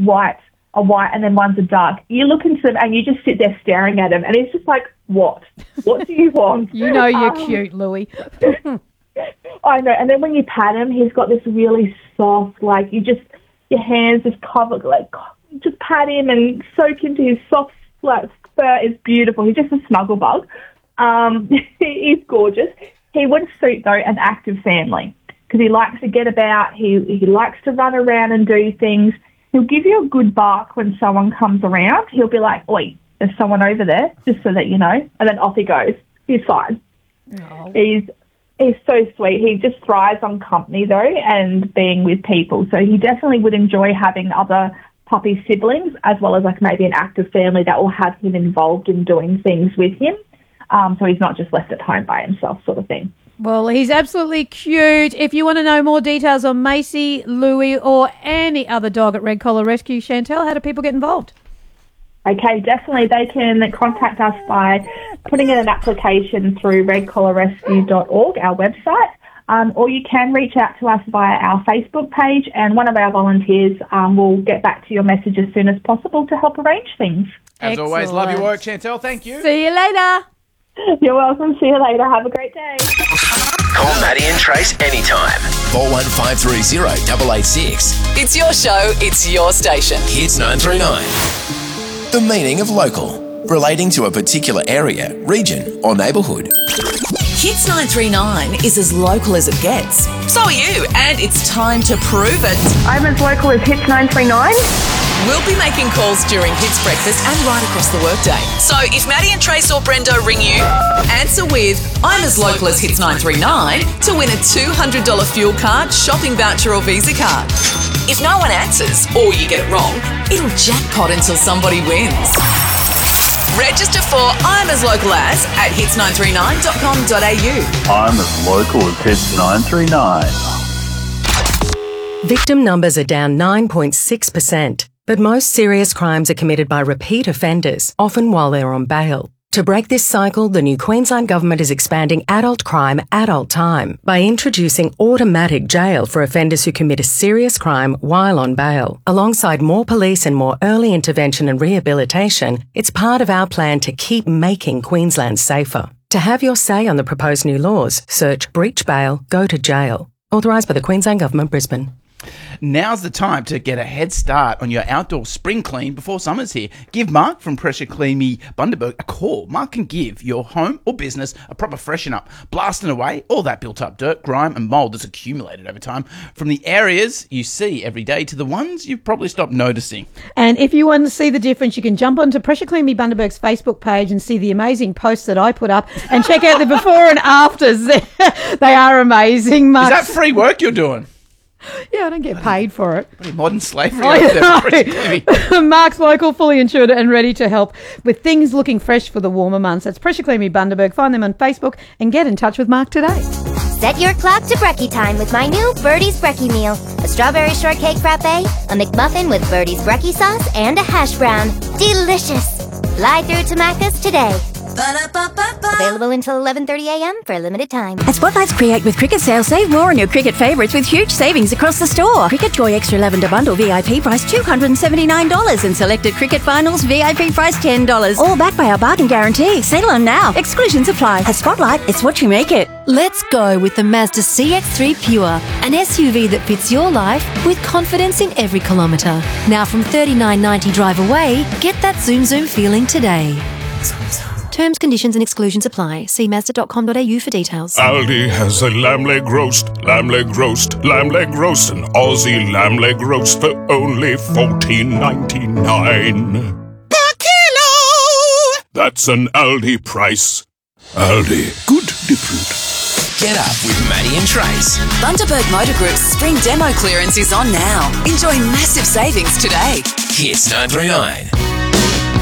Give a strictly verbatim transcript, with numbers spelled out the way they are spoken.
white, a white, and then one's a dark. You look into them and you just sit there staring at them, and it's just like, what? What do you want? You know you're um, cute, Louie. I know. And then when you pat him, he's got this really soft, like, you just, your hands just cover, like, just pat him and soak into his soft, like, fur. It's beautiful. He's just a snuggle bug. Um, he's gorgeous. He would suit, though, an active family because he likes to get about. He, he likes to run around and do things. He'll give you a good bark when someone comes around. He'll be like, oi, there's someone over there, just so that you know. And then off he goes. He's fine. Oh. He's he's so sweet. He just thrives on company, though, and being with people. So he definitely would enjoy having other puppy siblings as well as, like, maybe an active family that will have him involved in doing things with him. Um, so he's not just left at home by himself, sort of thing. Well, he's absolutely cute. If you want to know more details on Macy, Louie, or any other dog at Red Collar Rescue, Chantel, how do people get involved? Okay, definitely. They can contact us by putting in an application through red collar rescue dot org, our website, um, or you can reach out to us via our Facebook page, and one of our volunteers um, will get back to your message as soon as possible to help arrange things. As Excellent. always, love your work, Chantel. Thank you. See you later. You're welcome. See you later. Have a great day. Call Maddie and Trace anytime. four one five three zero eight eight six. It's your show, it's your station. Hits nine three nine. The meaning of local. Relating to a particular area, region or neighbourhood. Hits nine three nine is as local as it gets. So are you, and it's time to prove it. I'm as local as Hits nine three nine. We'll be making calls during Hits Breakfast and right across the workday. So if Maddie and Trace or Brendo ring you, answer with I'm as local as Hits nine three nine to win a two hundred dollars fuel card, shopping voucher or Visa card. If no one answers or you get it wrong, it'll jackpot until somebody wins. Register for I'm as local as at hits nine three nine dot com dot a u. I'm as local as Hits nine three nine. Victim numbers are down nine point six percent, but most serious crimes are committed by repeat offenders, often while they're on bail. To break this cycle, the new Queensland Government is expanding adult crime, adult time by introducing automatic jail for offenders who commit a serious crime while on bail. Alongside more police and more early intervention and rehabilitation, it's part of our plan to keep making Queensland safer. To have your say on the proposed new laws, search Breach Bail, Go to Jail. Authorised by the Queensland Government, Brisbane. Now's the time to get a head start on your outdoor spring clean before summer's here. Give Mark from Pressure Clean Me Bundaberg a call. Mark can give your home or business a proper freshen up, blasting away all that built up dirt, grime and mould that's accumulated over time from the areas you see every day to the ones you've probably stopped noticing. And if you want to see the difference, you can jump onto Pressure Clean Me Bundaberg's Facebook page and see the amazing posts that I put up and check out the before and afters. They are amazing, Mark. Is that free work you're doing? Yeah, I don't get paid for it. Pretty modern slavery out there. Mark's local, fully insured and ready to help with things looking fresh for the warmer months. That's Pressure Clean Me Bundaberg. Find them on Facebook and get in touch with Mark today. Set your clock to brekkie time with my new Birdie's Brekkie meal. A strawberry shortcake frappe, a McMuffin with Birdie's Brekkie sauce, and a hash brown. Delicious! Fly through to Macca's today. Ba-da-ba-ba-ba. Available until eleven thirty a m for a limited time. At Spotlight's Create with Cricket sale, save more on your cricket favourites with huge savings across the store. Cricket Joy Extra Lavender Bundle V I P price two hundred seventy-nine dollars and selected Cricket Finals V I P price ten dollars. All backed by our bargain guarantee. Sale on now. Exclusions apply. At Spotlight, it's what you make it. Let's go with the Mazda C X three Pure, an S U V that fits your life with confidence in every kilometre. Now from thirty-nine ninety drive away, get that zoom zoom feeling today. Terms, conditions and exclusions apply. See mazda dot com dot a u for details. Aldi has a lamb leg roast, lamb leg roast, lamb leg roast, an Aussie lamb leg roast for only fourteen ninety-nine. Per kilo! That's an Aldi price. Aldi, good different. Get up with Maddie and Trace. Bundaberg Motor Group's spring demo clearance is on now. Enjoy massive savings today. Hits nine three nine.